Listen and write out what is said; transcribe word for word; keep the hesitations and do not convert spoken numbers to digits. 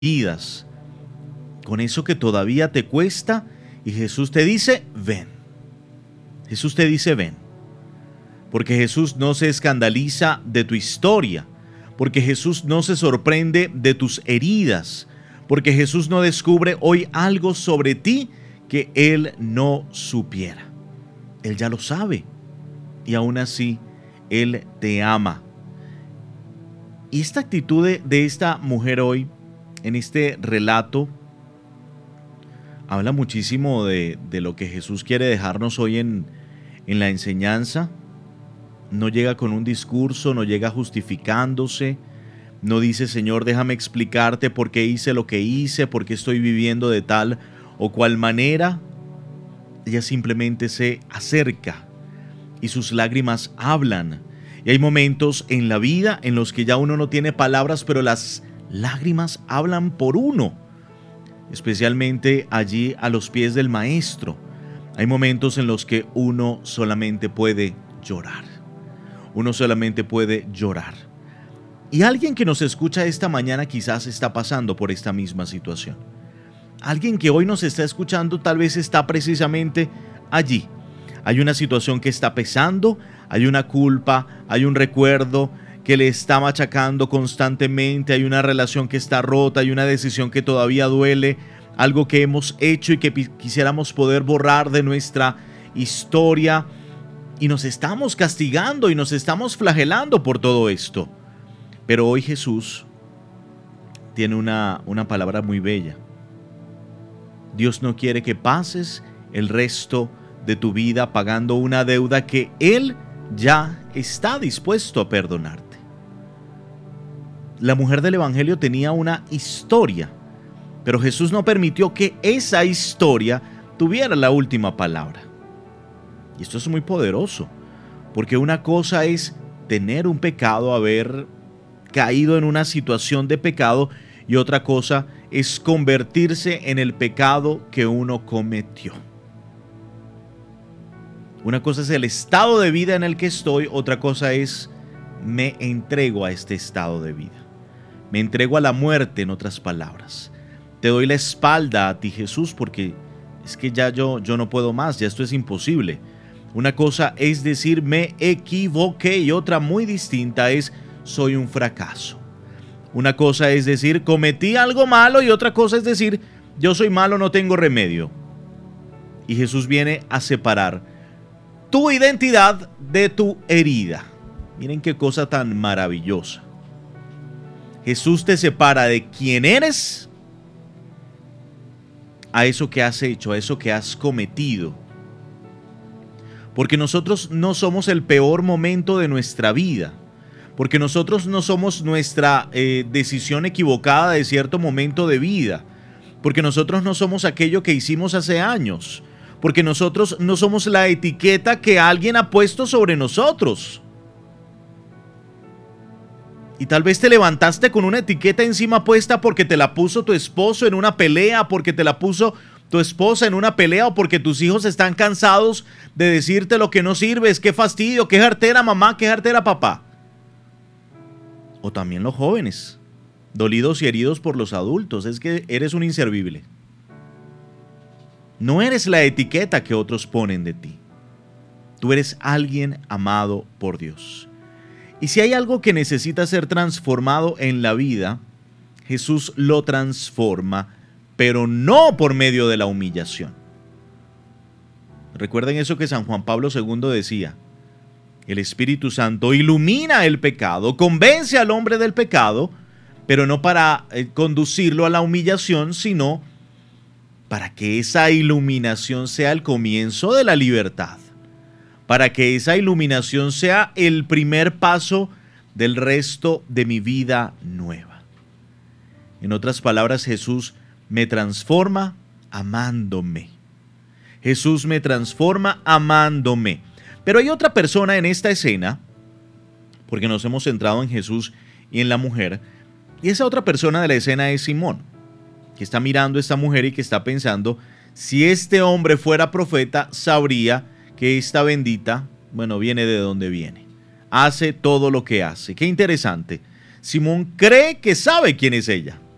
heridas, con eso que todavía te cuesta, y Jesús te dice, ven. Jesús te dice, ven. Porque Jesús no se escandaliza de tu historia, porque Jesús no se sorprende de tus heridas, porque Jesús no descubre hoy algo sobre ti que Él no supiera. Él ya lo sabe, y aún así Él te ama. Y esta actitud de, de esta mujer hoy, en este relato, habla muchísimo de, de lo que Jesús quiere dejarnos hoy en, en la enseñanza. No llega con un discurso, no llega justificándose, no dice, Señor, déjame explicarte por qué hice lo que hice, por qué estoy viviendo de tal o cual manera. Ella simplemente se acerca y sus lágrimas hablan. Y hay momentos en la vida en los que ya uno no tiene palabras, pero las lágrimas hablan por uno, especialmente allí a los pies del Maestro. Hay momentos en los que uno solamente puede llorar. Uno solamente puede llorar. Y alguien que nos escucha esta mañana quizás está pasando por esta misma situación. Alguien que hoy nos está escuchando tal vez está precisamente allí. Hay una situación que está pesando, hay una culpa, hay un recuerdo que le está machacando constantemente, hay una relación que está rota, hay una decisión que todavía duele, algo que hemos hecho y que quisiéramos poder borrar de nuestra historia, y nos estamos castigando y nos estamos flagelando por todo esto. Pero hoy Jesús tiene una, una palabra muy bella. Dios no quiere que pases el resto de tu vida pagando una deuda que Él ya está dispuesto a perdonarte. La mujer del Evangelio tenía una historia, pero Jesús no permitió que esa historia tuviera la última palabra. Y esto es muy poderoso, porque una cosa es tener un pecado, haber caído en una situación de pecado, y otra cosa es convertirse en el pecado que uno cometió. Una cosa es el estado de vida en el que estoy, otra cosa es me entrego a este estado de vida. Me entrego a la muerte, en otras palabras. Te doy la espalda a ti, Jesús, porque es que ya yo, yo no puedo más, ya esto es imposible. Una cosa es decir me equivoqué, y otra muy distinta es soy un fracaso. Una cosa es decir cometí algo malo, y otra cosa es decir yo soy malo, no tengo remedio. Y Jesús viene a separar tu identidad de tu herida. Miren qué cosa tan maravillosa. Jesús te separa de quién eres a eso que has hecho, a eso que has cometido. Porque nosotros no somos el peor momento de nuestra vida. Porque nosotros no somos nuestra eh, decisión equivocada de cierto momento de vida. Porque nosotros no somos aquello que hicimos hace años. Porque nosotros no somos la etiqueta que alguien ha puesto sobre nosotros. Y tal vez te levantaste con una etiqueta encima puesta porque te la puso tu esposo en una pelea, porque te la puso tu esposa en una pelea, o porque tus hijos están cansados de decirte lo que no sirves, qué fastidio, qué jartera mamá, qué jartera papá. O también los jóvenes, dolidos y heridos por los adultos, es que eres un inservible. No eres la etiqueta que otros ponen de ti. Tú eres alguien amado por Dios. Y si hay algo que necesita ser transformado en la vida, Jesús lo transforma, pero no por medio de la humillación. Recuerden eso que San Juan Pablo segundo decía: el Espíritu Santo ilumina el pecado, convence al hombre del pecado, pero no para eh, conducirlo a la humillación, sino para que esa iluminación sea el comienzo de la libertad, para que esa iluminación sea el primer paso del resto de mi vida nueva. En otras palabras, Jesús me transforma amándome. Jesús me transforma amándome. Pero hay otra persona en esta escena, porque nos hemos centrado en Jesús y en la mujer, y esa otra persona de la escena es Simón, que está mirando a esta mujer y que está pensando, si este hombre fuera profeta, sabría que esta bendita, bueno, viene de donde viene. Hace todo lo que hace. Qué interesante. Simón cree que sabe quién es ella.